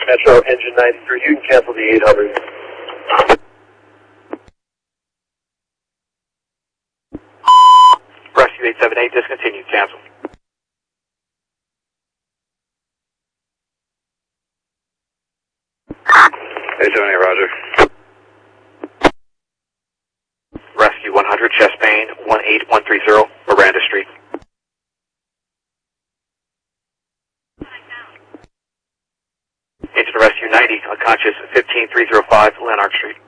Metro engine 93, you can cancel the 800. Rescue 878, discontinued, cancel. 878, roger. Rescue 100, chest pain, 18130, Miranda Street. Agent of Rescue 90, unconscious, 15305, Lanark Street.